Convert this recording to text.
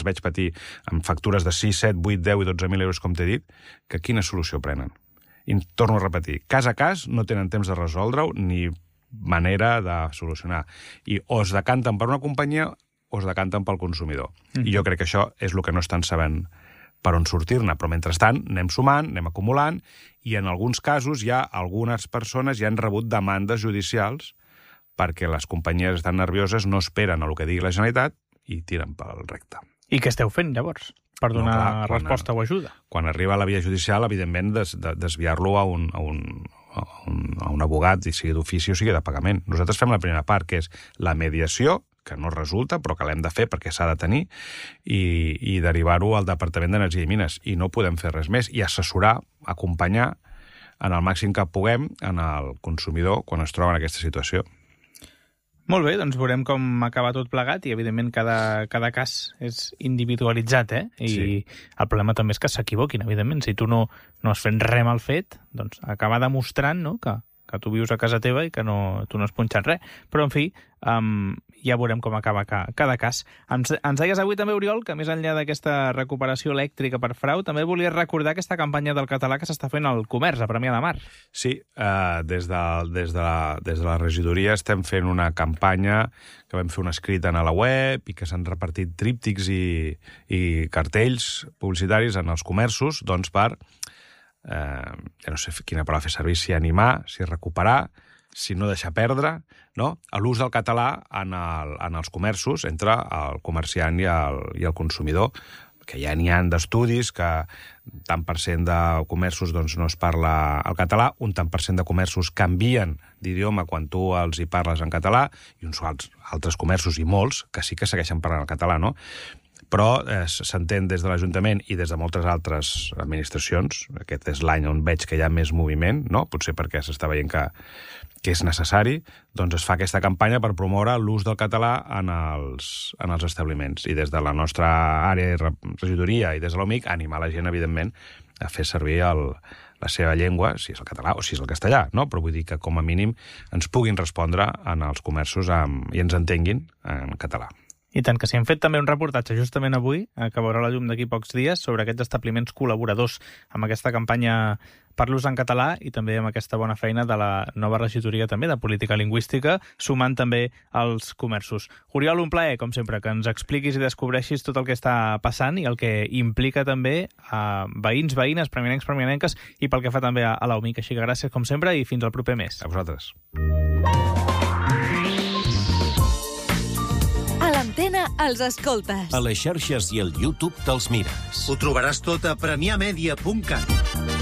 veig patir amb factures de 6, 7, 8, 10 i 12.000 euros, com t'he dit, que quina solució prenen? I torno a repetir, cas a cas no tenen temps de resoldre-ho ni manera de solucionar. I o es decanten per una companyia o es decanten pel consumidor. I jo crec que això és el que no estan sabent per on sortir-ne, però mentrestant anem sumant, anem acumulant, i en alguns casos ja algunes persones ja han rebut demandes judicials perquè les companyies estan nervioses, no esperen a el que digui la Generalitat i tiren pel recte. I què esteu fent, llavors, per donar resposta o ajuda? Quan arriba a la via judicial, evidentment, desviar-lo a un abogat, i sigui d'ofici o sigui de pagament. Nosaltres fem la primera part, que és la mediació, que no resulta, però que l'hem de fer perquè s'ha de tenir, i derivar-ho al Departament d'Energia i Mines. I no podem fer res més. I assessorar, acompanyar, en el màxim que puguem, en el consumidor quan es troba en aquesta situació. Molt bé, doncs veurem com acaba tot plegat i, evidentment, cada cas és individualitzat, I el problema també és que s'equivoquin, evidentment. Si tu no has fet res mal fet, doncs acaba demostrant, no?, que tu vius a casa teva i que tu no has punxat res. Però, en fi, ja veurem com acaba cada cas. Ens deies avui també, Oriol, que més enllà d'aquesta recuperació elèctrica per frau, també volies recordar aquesta campanya del català que s'està fent al comerç, a Premià de Mar. Sí, des de la regidoria estem fent una campanya que vam fer un escrit a la web i que s'han repartit tríptics i cartells publicitaris en els comerços, doncs per ja no sé quina paraula fer servir, si animar, si recuperar, si no deixar perdre, no?, l'ús del català en els comerços entre el comerciant i el consumidor, que ja n'hi ha d'estudis que tant per cent de comerços doncs, no es parla el català, un tant per cent de comerços canvien d'idioma quan tu els hi parles en català, i uns altres comerços, i molts, que sí que segueixen parlant el català, no? Però s'entén des de l'Ajuntament i des de moltes altres administracions. Aquest és l'any on veig que hi ha més moviment, no? Potser perquè s'està veient que és necessari, doncs es fa aquesta campanya per promoure l'ús del català en els establiments. I des de la nostra àrea de regidoria i des de l'OMIC, animar la gent, evidentment, a fer servir la seva llengua, si és el català o si és el castellà, no? Però vull dir que, com a mínim, ens puguin respondre en els comerços i ens entenguin en català. I tant, que s'hi han fet també un reportatge justament avui, que veurà la llum d'aquí pocs dies, sobre aquests establiments col·laboradors amb aquesta campanya per l'ús en català i també amb aquesta bona feina de la nova regidoria també de política lingüística, sumant també els comerços. Oriol, un plaer, com sempre, que ens expliquis i descobreixis tot el que està passant i el que implica també a veïns, veïnes, premianencs, premianenques i pel que fa també a l'OMIC. Així que gràcies, com sempre, i fins al proper mes. A vosaltres. A l'Antena els escoltes. A les xarxes i al YouTube te'ls mires. Ho trobaràs tot a premiamedia.cat.